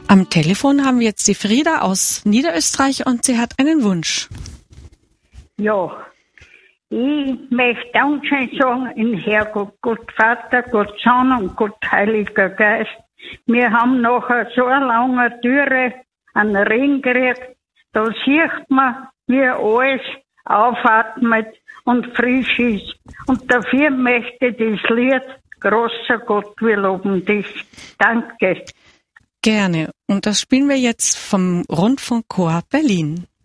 Am Telefon haben wir jetzt die Frieda aus Niederösterreich und sie hat einen Wunsch. Ja, ich möchte Dankeschön sagen in Herrgott, Gott Vater, Gott Sohn und Gott Heiliger Geist. Wir haben nach so einer langen Türe einen Regen gekriegt. Da sieht man, wie alles aufatmet und frisch ist. Und dafür möchte ich das Lied Großer Gott, wir loben dich. Danke. Gerne. Und das spielen wir jetzt vom Rundfunkchor Berlin.